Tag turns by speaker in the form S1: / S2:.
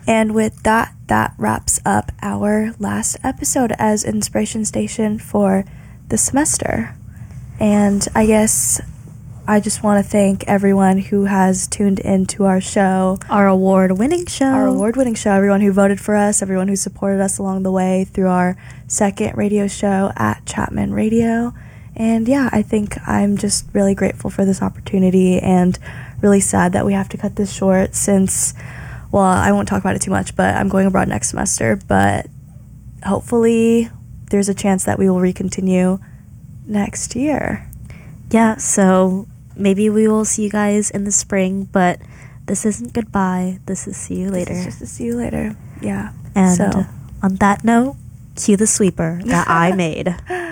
S1: And with that, that wraps up our last episode as Inspiration Station for the semester. And I guess I just want to thank everyone who has tuned into our show.
S2: Our award-winning show.
S1: Everyone who voted for us, everyone who supported us along the way through our second radio show at Chapman Radio. And yeah, I think I'm just really grateful for this opportunity and really sad that we have to cut this short since, well, I won't talk about it too much, but I'm going abroad next semester. But hopefully there's a chance that we will recontinue next year.
S2: Yeah, so maybe we will see you guys in the spring, but this isn't goodbye. This is see you later.
S1: This is just a see you later. Yeah.
S2: And on that note, cue the sweeper that I made.